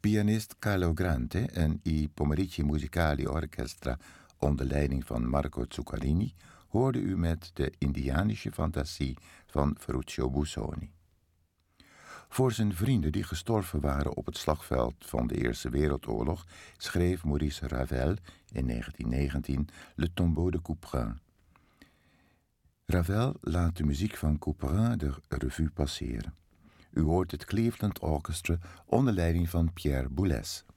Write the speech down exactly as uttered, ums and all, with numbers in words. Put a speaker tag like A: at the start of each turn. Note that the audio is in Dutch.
A: Pianist Carlo Grante en I Pomeriggio Musicali Orchestra onder leiding van Marco Zuccarini hoorde u met de Indianische fantasie van Ferruccio Busoni. Voor zijn vrienden die gestorven waren op het slagveld van de Eerste Wereldoorlog schreef Maurice Ravel in negentien negentien Le Tombeau de Couperin. Ravel laat de muziek van Couperin de revue passeren. U hoort het Cleveland Orchestra onder leiding van Pierre Boulez.